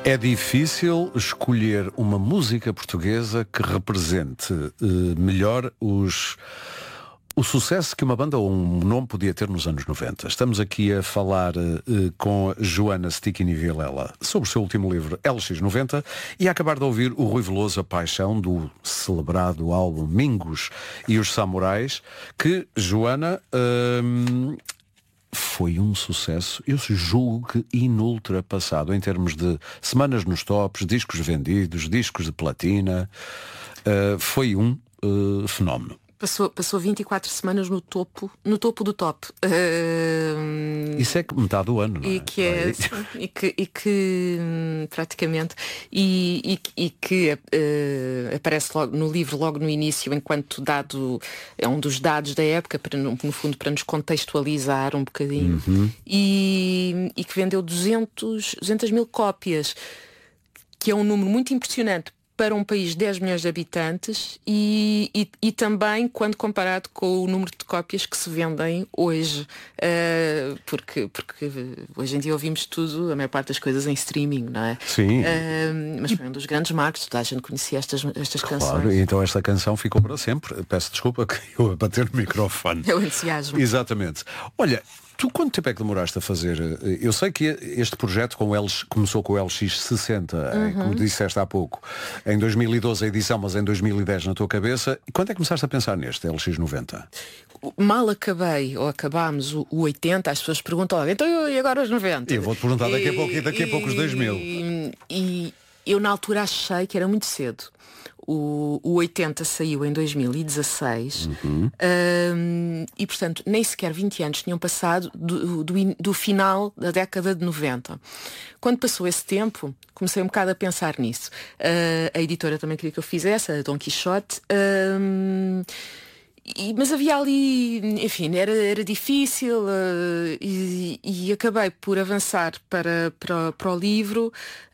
É difícil escolher uma música portuguesa que represente melhor o sucesso que uma banda ou um nome podia ter nos anos 90. Estamos aqui a falar com a Joana Stickini Vilela sobre o seu último livro, LX90, e a acabar de ouvir o Rui Veloso, A Paixão, do celebrado álbum Mingos e os Samurais, que, Joana... foi um sucesso, eu julgo que inultrapassado em termos de semanas nos tops, discos vendidos, discos de platina. Foi um fenómeno. Passou 24 semanas no topo do top. Isso é metade do ano, não é? E que praticamente e que aparece logo no livro, logo no início, enquanto dado, é um dos dados da época, no fundo para nos contextualizar um bocadinho. E que vendeu 200 mil cópias, que é um número muito impressionante para um país de 10 milhões de habitantes e também quando comparado com o número de cópias que se vendem hoje, porque hoje em dia ouvimos tudo, a maior parte das coisas em streaming, não é? Sim. Mas foi um dos grandes marcos, toda a gente conhecia estas canções. Claro, e então esta canção ficou para sempre. Peço desculpa que eu a bater no microfone. É o entusiasmo. Exatamente. Olha, tu quanto tempo é que demoraste a fazer? Eu sei que este projeto começou com o LX60, como disseste há pouco, em 2012 a edição, mas em 2010 na tua cabeça. E quando é que começaste a pensar neste LX90? Mal acabei, ou acabámos o 80, as pessoas perguntam, olha, então e agora os 90? Eu vou-te perguntar daqui a pouco os 2000. E eu na altura achei que era muito cedo. O 80 saiu em 2016 e, portanto, nem sequer 20 anos tinham passado do final da década de 90. Quando passou esse tempo, comecei um bocado a pensar nisso. A editora também queria que eu fizesse, a Dom Quixote. Mas havia ali, enfim, era difícil e acabei por avançar para o livro.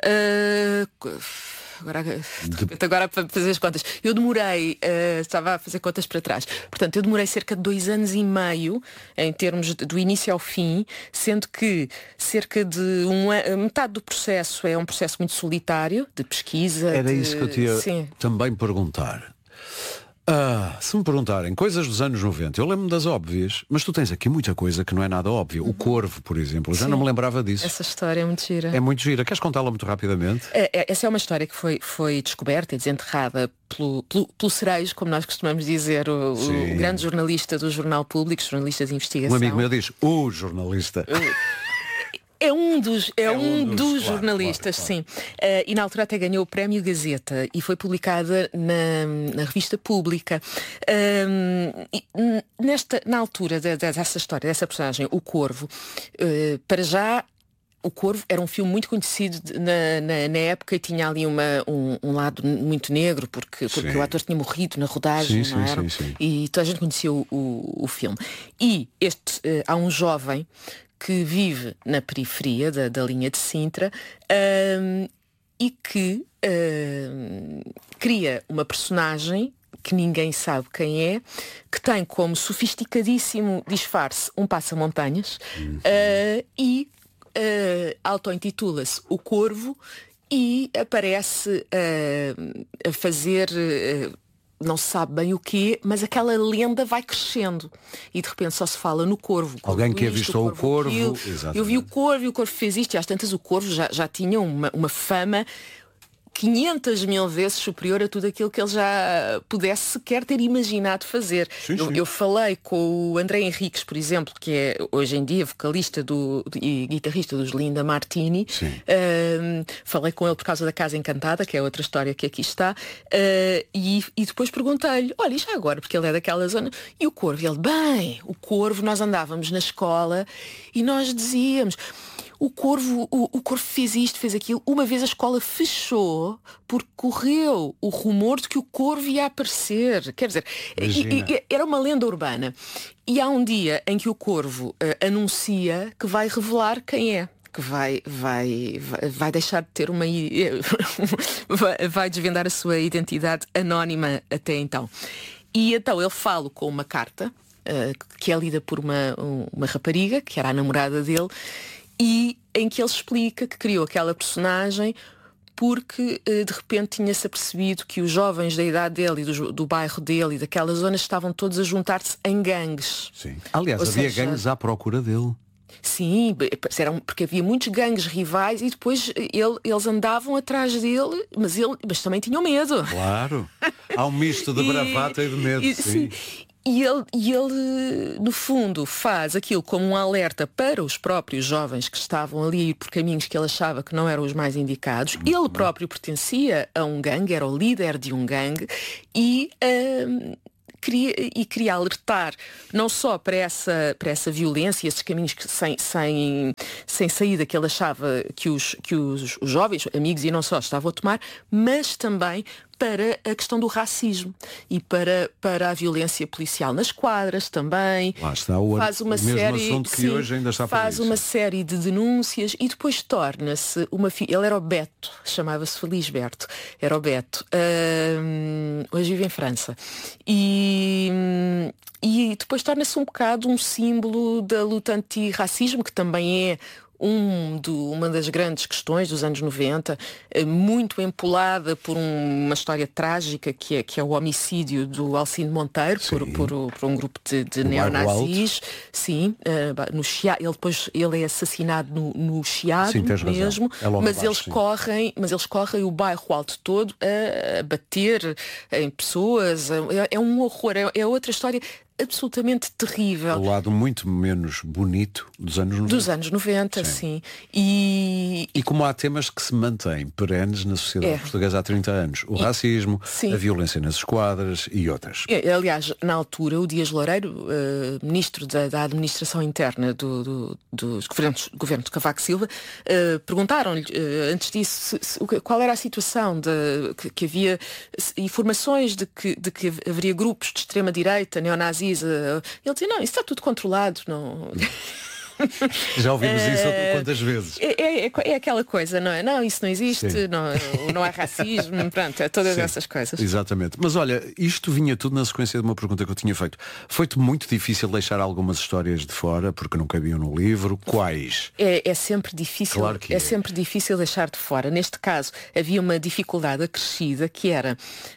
Agora para fazer as contas, eu demorei, estava a fazer contas para trás, portanto eu demorei cerca de 2 anos e meio em termos do início ao fim, sendo que cerca de metade do processo é um processo muito solitário, de pesquisa. Era isso que eu te ia também perguntar. Se me perguntarem coisas dos anos 90, eu lembro-me das óbvias, mas tu tens aqui muita coisa que não é nada óbvio. O Corvo, por exemplo, eu já não me lembrava disso. Essa história é muito gira. É muito gira. Queres contá-la muito rapidamente? Essa é uma história que foi descoberta e desenterrada pelo Cerejo, como nós costumamos dizer, o grande jornalista do Jornal Público, jornalista de investigação. Um amigo meu diz, o jornalista. É um dos jornalistas, claro. Sim. E na altura até ganhou o Prémio Gazeta e foi publicada na revista Pública. Na altura dessa história, dessa personagem, o Corvo, para já, o Corvo era um filme muito conhecido na época e tinha ali um lado muito negro, porque o ator tinha morrido na rodagem, não era? Sim. E toda a gente conhecia o filme. E há um jovem que vive na periferia da linha de Sintra e que cria uma personagem que ninguém sabe quem é, que tem como sofisticadíssimo disfarce um passamontanhas e auto-intitula-se o Corvo e aparece a fazer... não se sabe bem o quê, mas aquela lenda vai crescendo e de repente só se fala no Corvo. Alguém que avistou o Corvo. Eu vi o Corvo fez isto e às tantas o Corvo já tinha uma fama 500 mil vezes superior a tudo aquilo que ele já pudesse sequer ter imaginado fazer. Sim. Eu falei com o André Henriques, por exemplo, que é hoje em dia vocalista e guitarrista dos Linda Martini. Falei com ele por causa da Casa Encantada, que é outra história que aqui está, e depois perguntei-lhe, olha, e já agora, porque ele é daquela zona, e o Corvo? E ele, o Corvo, nós andávamos na escola e nós dizíamos... O Corvo fez isto, fez aquilo. Uma vez a escola fechou porque correu o rumor de que o Corvo ia aparecer. Quer dizer, era uma lenda urbana. E há um dia em que o Corvo anuncia que vai revelar quem é. Que vai deixar de ter vai desvendar a sua identidade anónima até então. E então ele fala com uma carta que é lida por uma rapariga, que era a namorada dele, e em que ele explica que criou aquela personagem porque de repente tinha-se apercebido que os jovens da idade dele e do bairro dele e daquela zona estavam todos a juntar-se em gangues. Sim. Aliás, havia gangues à procura dele. Sim, porque havia muitos gangues rivais e depois eles andavam atrás dele, mas também tinham medo. Claro. Há um misto de bravata e de medo. Sim. E ele, no fundo, faz aquilo como um alerta para os próprios jovens que estavam ali a ir por caminhos que ele achava que não eram os mais indicados. Ele próprio pertencia a um gangue, era o líder de um gangue e queria alertar não só para essa violência, esses caminhos que, sem saída que ele achava que os jovens, amigos e não só, estavam a tomar, mas também para a questão do racismo e para a violência policial nas quadras também. Lá está faz uma mesmo série, assunto que hoje ainda está faz uma série de denúncias e depois torna-se ele era o Beto, chamava-se Felisberto, era o Beto. Hoje vive em França. E depois torna-se um bocado um símbolo da luta anti-racismo, que também é uma das grandes questões dos anos 90, muito empolada por uma história trágica que é o homicídio do Alcino Monteiro por um grupo de neonazis. Sim, no Chiado. Ele é assassinado no Chiado. Sim, mesmo, mas eles correm o bairro Alto todo a bater em pessoas. É um horror, é outra história absolutamente terrível. O lado muito menos bonito dos anos 90. Dos anos 90, sim. E como há temas que se mantêm perenes na sociedade portuguesa há 30 anos. O racismo, a violência nas esquadras e outras. Aliás, na altura, o Dias Loureiro, ministro da Administração Interna do governo de Cavaco Silva, perguntaram-lhe, antes disso, qual era a situação que havia informações de que haveria grupos de extrema-direita, neonazis. Ele dizia, não, isso está tudo controlado. Não... Já ouvimos isso quantas vezes? É aquela coisa, não é? Não, isso não existe, não há racismo, pronto, é todas essas coisas. Exatamente. Mas olha, isto vinha tudo na sequência de uma pergunta que eu tinha feito. Foi-te muito difícil deixar algumas histórias de fora, porque não cabiam no livro? Quais? É sempre difícil. Claro que é sempre difícil deixar de fora. Neste caso, havia uma dificuldade acrescida que era...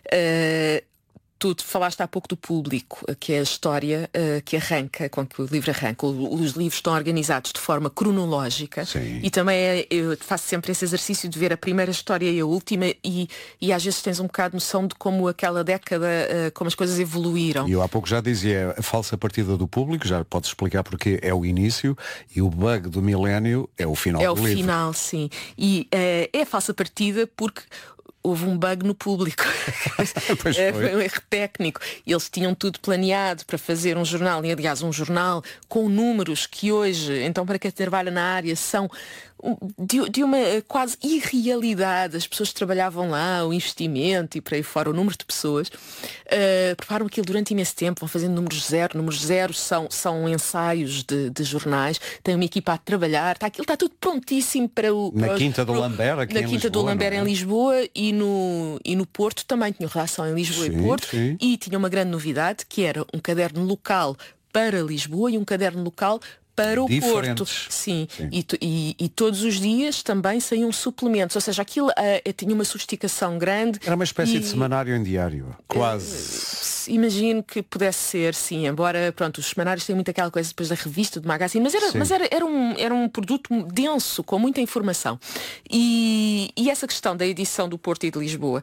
Tu falaste há pouco do público, que é a história que arranca, com que o livro arranca. Os livros estão organizados de forma cronológica. Sim. E também eu faço sempre esse exercício de ver a primeira história e a última e às vezes tens um bocado de noção de como aquela década, como as coisas evoluíram. E eu há pouco já dizia, a falsa partida do público, já podes explicar porque é o início, e o bug do milénio é o final do livro. É o final, sim. E é a falsa partida porque houve um bug no público. Foi um erro técnico. Eles tinham tudo planeado para fazer um jornal, e aliás um jornal com números que hoje, então para quem trabalha na área, são de uma quase irrealidade. As pessoas que trabalhavam lá, o investimento e por aí fora, o número de pessoas, preparam aquilo durante imenso tempo, vão fazendo números zero são ensaios de jornais, tem uma equipa a trabalhar, aquilo está tudo prontíssimo para o... Na Quinta do Lambert, aqui na Quinta do Lambert em Lisboa e no Porto também tinha relação em Lisboa e Porto, e tinha uma grande novidade que era um caderno local para Lisboa e um caderno local para o Porto. Sim. E todos os dias também saíam suplementos, ou seja, aquilo tinha uma sofisticação grande. Era uma espécie de semanário em diário, quase. Imagino que pudesse ser, sim, embora, pronto, os semanários têm muito aquela coisa depois da revista, do magazine, mas era um produto denso, com muita informação. E essa questão da edição do Porto e de Lisboa,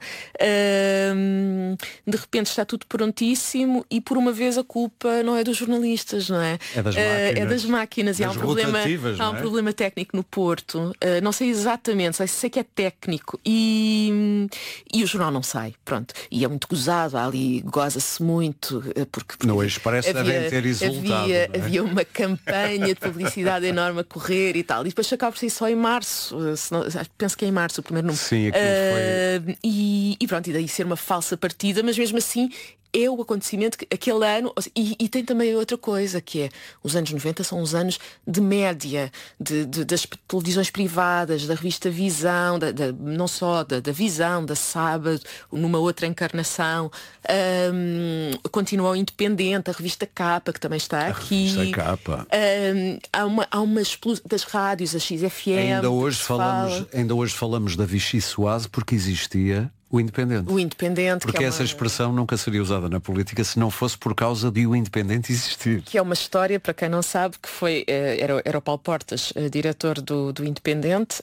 de repente está tudo prontíssimo e por uma vez a culpa não é dos jornalistas, não é? É das máquinas. É das máquinas. E há um problema técnico no Porto. Não sei exatamente, sei que é técnico. E o jornal não sai, pronto. E é muito gozado, ali goza-se muito, porque não, hoje parece que devem ter exultado. Havia uma campanha de publicidade enorme a correr e tal. E depois acaba por sair só em março. Penso que é em março o primeiro número. Sim, foi... E pronto, e daí ser uma falsa partida, mas mesmo assim é o acontecimento que aquele ano, e tem também outra coisa, que é os anos 90 são os anos de média, das televisões privadas, da revista Visão, não só da Visão, da Sábado, numa outra encarnação, continua o Independente, a revista Capa, que também está aqui. A Capa. Há uma explosão das rádios, a XFM. Ainda hoje falamos da Vichy Soase porque existia o Independente. O Independente. Porque essa expressão nunca seria usada na política se não fosse por causa de o Independente existir. Que é uma história, para quem não sabe, que foi era o Paulo Portas, diretor do Independente,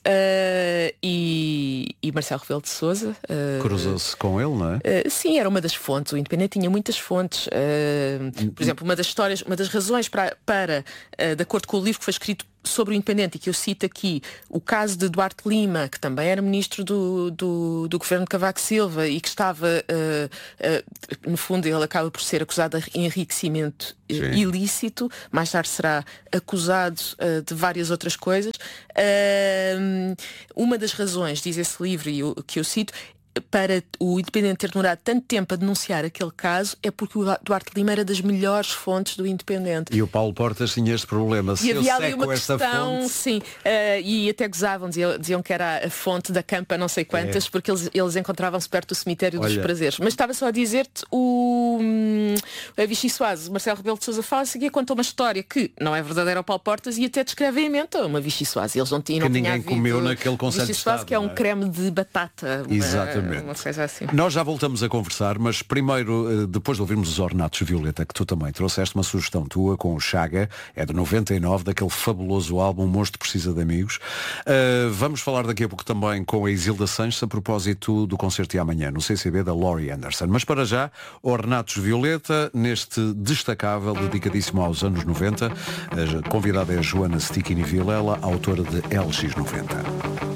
e Marcelo Rebelo de Sousa. Cruzou-se com ele, não é? Sim, era uma das fontes. O Independente tinha muitas fontes. Por exemplo, uma das histórias, uma das razões para de acordo com o livro que foi escrito sobre o Independente, e que eu cito aqui, o caso de Duarte Lima, que também era ministro do governo de Cavaco Silva e que estava, no fundo, ele acaba por ser acusado de enriquecimento ilícito, mais tarde será acusado de várias outras coisas. Uma das razões, diz esse livro que eu cito, para o Independente ter demorado tanto tempo a denunciar aquele caso é porque o Duarte Lima era das melhores fontes do Independente. E o Paulo Portas tinha este problema. E havia ali uma questão, sim, e até gozavam, diziam que era a fonte da Campa não sei quantas, porque eles encontravam-se perto do cemitério dos prazeres. Mas estava só a dizer-te, a Vichy Soase, Marcelo Rebelo de Sousa fala e conta uma história que não é verdadeira ao Paulo Portas e até descreve em mente uma Vichy Soase. Eles não tinham que ninguém comeu naquele Conselho de Estado, que é um creme de batata. Exatamente. Uma coisa assim. Nós já voltamos a conversar, mas primeiro, depois de ouvirmos os Ornatos Violeta, que tu também trouxeste uma sugestão tua com o Chaga, é de 99, daquele fabuloso álbum O Monstro Precisa de Amigos. Vamos falar daqui a pouco também com a Isilda Sanches a propósito do concerto de amanhã no CCB da Laurie Anderson. Mas para já, Ornatos Violeta, neste destacável, dedicadíssimo aos anos 90. A convidada é a Joana Stickini Vilela, autora de LX90.